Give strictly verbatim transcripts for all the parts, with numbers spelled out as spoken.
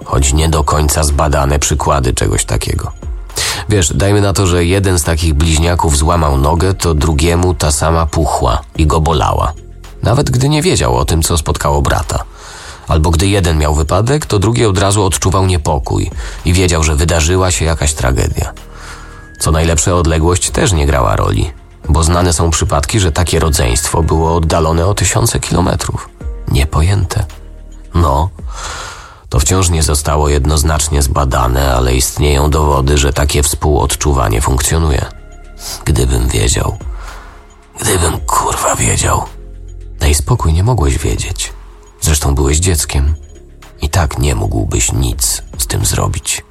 choć nie do końca zbadane przykłady czegoś takiego. Wiesz, dajmy na to, że jeden z takich bliźniaków złamał nogę, to drugiemu ta sama puchła i go bolała. Nawet gdy nie wiedział o tym, co spotkało brata. Albo gdy jeden miał wypadek, to drugi od razu odczuwał niepokój i wiedział, że wydarzyła się jakaś tragedia. Co najlepsze, odległość też nie grała roli, bo znane są przypadki, że takie rodzeństwo było oddalone o tysiące kilometrów. Niepojęte. No, to wciąż nie zostało jednoznacznie zbadane, ale istnieją dowody, że takie współodczuwanie funkcjonuje. Gdybym wiedział. Gdybym kurwa wiedział. Daj spokój, nie mogłeś wiedzieć. Zresztą byłeś dzieckiem. I tak nie mógłbyś nic z tym zrobić.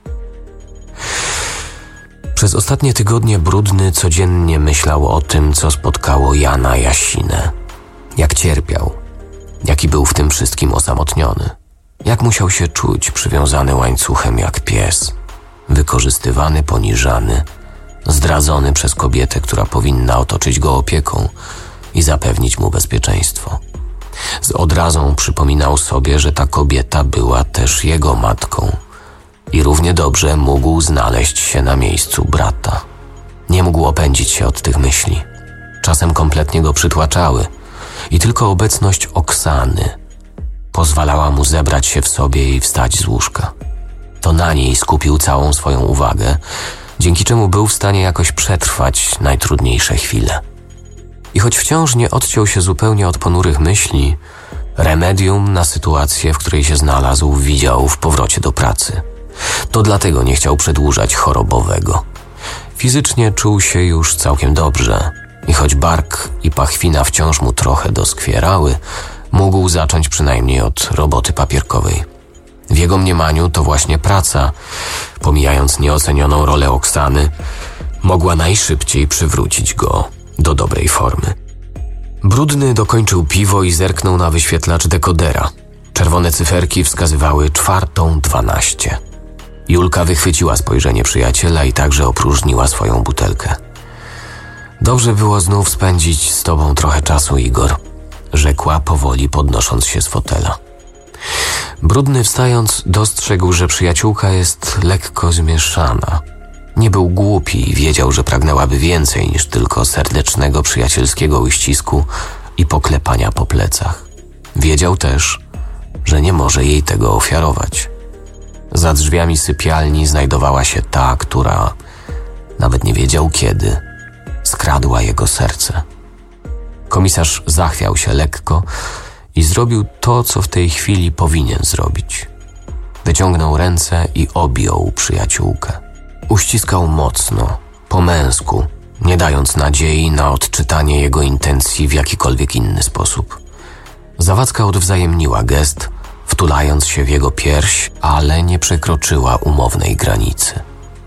Przez ostatnie tygodnie Brudny codziennie myślał o tym, co spotkało Jana Jasinę. Jak cierpiał. Jaki był w tym wszystkim osamotniony. Jak musiał się czuć przywiązany łańcuchem jak pies. Wykorzystywany, poniżany. Zdradzony przez kobietę, która powinna otoczyć go opieką i zapewnić mu bezpieczeństwo. Z odrazą przypominał sobie, że ta kobieta była też jego matką i równie dobrze mógł znaleźć się na miejscu brata. Nie mógł opędzić się od tych myśli. Czasem kompletnie go przytłaczały i tylko obecność Oksany pozwalała mu zebrać się w sobie i wstać z łóżka. To na niej skupił całą swoją uwagę, dzięki czemu był w stanie jakoś przetrwać najtrudniejsze chwile. I choć wciąż nie odciął się zupełnie od ponurych myśli, remedium na sytuację, w której się znalazł, widział w powrocie do pracy. To dlatego nie chciał przedłużać chorobowego. Fizycznie czuł się już całkiem dobrze i choć bark i pachwina wciąż mu trochę doskwierały, mógł zacząć przynajmniej od roboty papierkowej. W jego mniemaniu to właśnie praca, pomijając nieocenioną rolę Oksany, mogła najszybciej przywrócić go do dobrej formy. Brudny dokończył piwo i zerknął na wyświetlacz dekodera. Czerwone cyferki wskazywały czwartą dwanaście. Julka wychwyciła spojrzenie przyjaciela i także opróżniła swoją butelkę. Dobrze było znów spędzić z tobą trochę czasu, Igor, rzekła powoli, podnosząc się z fotela. Brudny wstając dostrzegł, że przyjaciółka jest lekko zmieszana. Nie był głupi i wiedział, że pragnęłaby więcej niż tylko serdecznego, przyjacielskiego uścisku i poklepania po plecach. Wiedział też, że nie może jej tego ofiarować. Za drzwiami sypialni znajdowała się ta, która, nawet nie wiedział kiedy, skradła jego serce. Komisarz zachwiał się lekko i zrobił to, co w tej chwili powinien zrobić. Wyciągnął ręce i objął przyjaciółkę. Uściskał mocno, po męsku, nie dając nadziei na odczytanie jego intencji w jakikolwiek inny sposób. Zawadzka odwzajemniła gest, wtulając się w jego pierś, ale nie przekroczyła umownej granicy.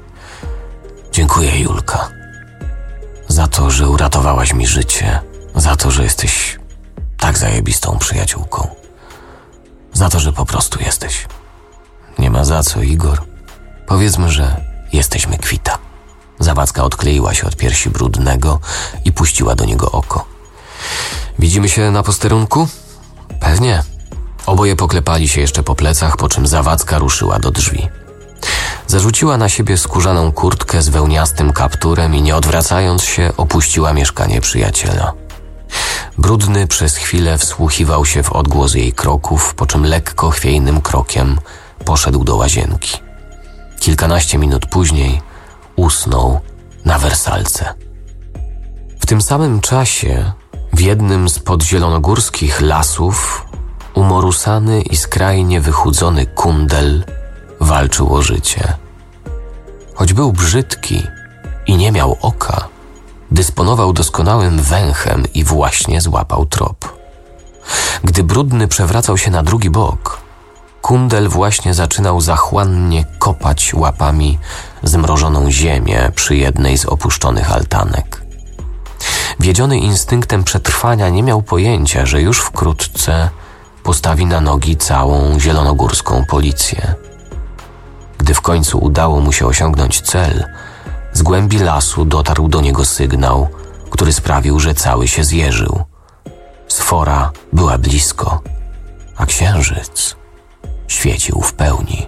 Dziękuję, Julka, za to, że uratowałaś mi życie, za to, że jesteś tak zajebistą przyjaciółką, za to, że po prostu jesteś. Nie ma za co, Igor. Powiedzmy, że jesteśmy kwita. Zawadzka odkleiła się od piersi Brudnego i puściła do niego oko. Widzimy się na posterunku? Pewnie. Oboje poklepali się jeszcze po plecach, po czym Zawadzka ruszyła do drzwi. Zarzuciła na siebie skórzaną kurtkę z wełniastym kapturem i nie odwracając się opuściła mieszkanie przyjaciela. Brudny przez chwilę wsłuchiwał się w odgłos jej kroków, po czym lekko chwiejnym krokiem poszedł do łazienki. Kilkanaście minut później usnął na wersalce. W tym samym czasie w jednym z podzielonogórskich lasów umorusany i skrajnie wychudzony kundel walczył o życie. Choć był brzydki i nie miał oka, dysponował doskonałym węchem i właśnie złapał trop. Gdy Brudny przewracał się na drugi bok, kundel właśnie zaczynał zachłannie kopać łapami zmrożoną ziemię przy jednej z opuszczonych altanek. Wiedziony instynktem przetrwania nie miał pojęcia, że już wkrótce postawi na nogi całą zielonogórską policję. Gdy w końcu udało mu się osiągnąć cel, z głębi lasu dotarł do niego sygnał, który sprawił, że cały się zjeżył. Sfora była blisko, a księżyc świecił w pełni.